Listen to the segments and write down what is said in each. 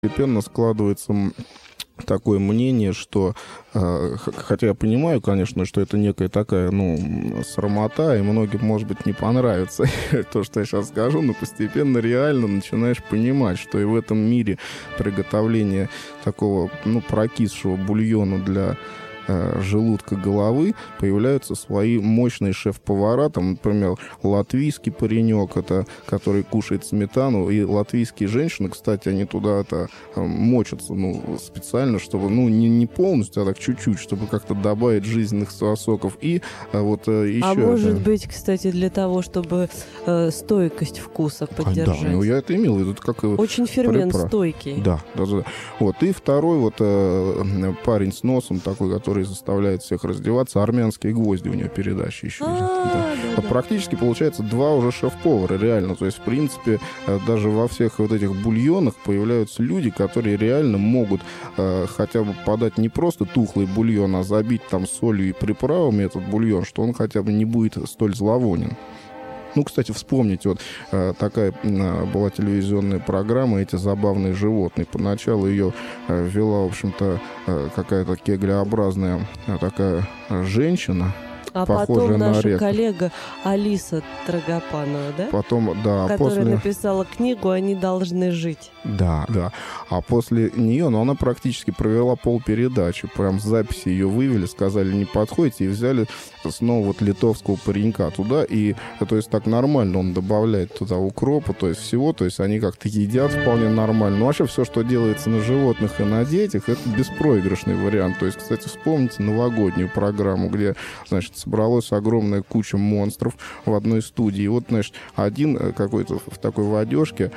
Постепенно складывается такое мнение, что, хотя я понимаю, конечно, что это некая такая, срамота, и многим, может быть, не понравится то, что я сейчас скажу, но постепенно реально начинаешь понимать, что и в этом мире приготовления такого, прокисшего бульона для желудка головы появляются свои мощные шеф-повара, там, например, латвийский паренек, это, который кушает сметану, и латвийские женщины, кстати, они туда-то мочатся, специально, чтобы, не полностью, а так чуть-чуть, чтобы как-то добавить жизненных соков. И вот еще... А может быть, кстати, для того, чтобы стойкость вкуса поддержать. Да, я это имел в виду. Как очень фермент стойкий. Да. Вот, и второй парень с носом такой, который заставляет всех раздеваться, армянские гвозди у него передача еще идет. Да. Практически получается два уже шеф-повара, реально. То есть, в принципе, даже во всех вот этих бульонах появляются люди, которые реально могут хотя бы подать не просто тухлый бульон, а забить там солью и приправами этот бульон, что он хотя бы не будет столь зловонен. Кстати, вспомните, такая была телевизионная программа «Эти забавные животные». Поначалу ее вела, в общем-то, какая-то кеглеобразная такая женщина, а похожая потом наша на коллега Алиса Драгопанова, да? Потом, да. Которая написала книгу «Они должны жить». Да. А после нее, она практически провела полпередачи. Прям с записи ее вывели, сказали, не подходите, и взяли снова литовского паренька туда. И, то есть, так нормально он добавляет туда укропа, то есть всего. То есть, они как-то едят вполне нормально. Вообще, все, что делается на животных и на детях, это беспроигрышный вариант. То есть, кстати, вспомните новогоднюю программу, где, значит, собралась огромная куча монстров в одной студии. И один какой-то в такой в одежке,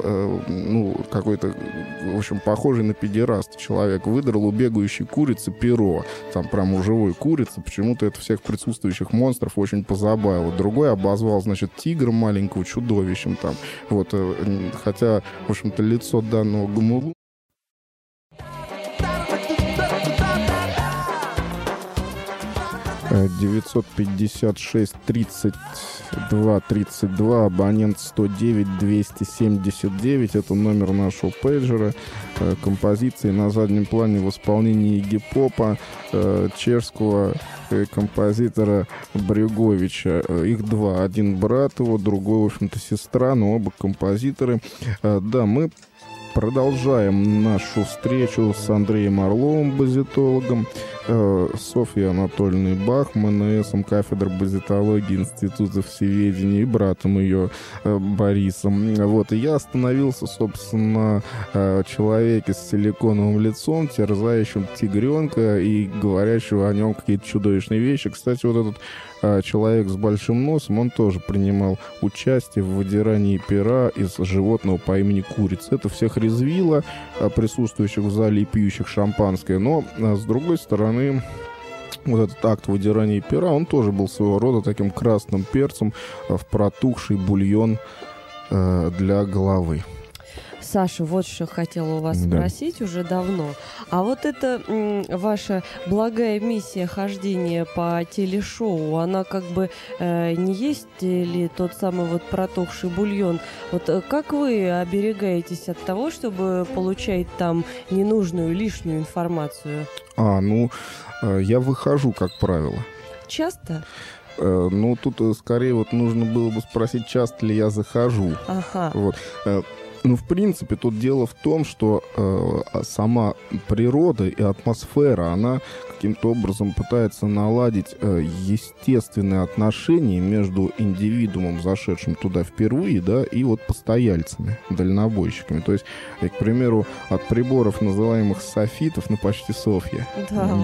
какой-то, в общем, похожий на педераста человек выдрал у бегающей курицы перо. Там прям у живой курицы. Почему-то это всех присутствующих монстров очень позабавило. Другой обозвал, тигра маленького чудовищем там. Хотя, в общем-то, лицо данного гомулу 956-32-32, абонент 109-279. Это номер нашего пейджера. Композиции на заднем плане в исполнении Игги Попа, чешского композитора Брюговича. Их два. Один брат его, другой, в общем-то, сестра, но оба композиторы. Да, мы продолжаем нашу встречу с Андреем Орловым, базитологом, Софьей Анатольевной Бахман, кафедры базитологии Института всеведения, и братом ее Борисом. И я остановился, собственно, на человеке с силиконовым лицом, терзающим тигренка и говорящего о нем какие-то чудовищные вещи. Кстати, этот человек с большим носом, он тоже принимал участие в выдирании пера из животного по имени курица. Это всех резвило, присутствующих в зале и пьющих шампанское. Но, с другой стороны, этот акт выдирания пера, он тоже был своего рода таким красным перцем в протухший бульон для головы. Саша, вот что хотела у вас спросить уже давно. А это ваша благая миссия хождения по телешоу, она не есть ли тот самый протухший бульон? Как вы оберегаетесь от того, чтобы получать там ненужную, лишнюю информацию? Я выхожу, как правило. Часто? Тут скорее нужно было бы спросить, часто ли я захожу. Ага. В принципе, тут дело в том, что сама природа и атмосфера, она каким-то образом пытается наладить естественные отношения между индивидуумом, зашедшим туда впервые, и постояльцами, дальнобойщиками. То есть, к примеру, от приборов, называемых софитов, почти Софья. Да.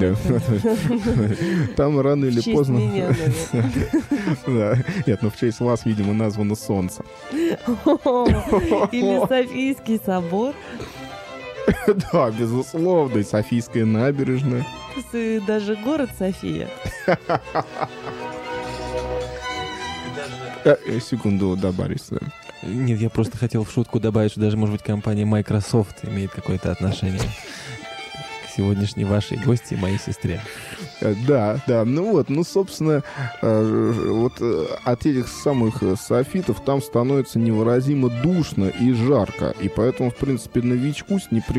Там рано или поздно... меня, Нет, в честь вас, видимо, названо Солнце. Или Софийский собор. Да, безусловно, и Софийская набережная. Даже город София. Секунду, Борис. Нет, я просто хотел в шутку добавить, что даже, может быть, компания Microsoft имеет какое-то отношение к сегодняшней вашей гости, моей сестре. Да, собственно, от этих самых софитов там становится невыразимо душно и жарко, и поэтому, в принципе, новичку с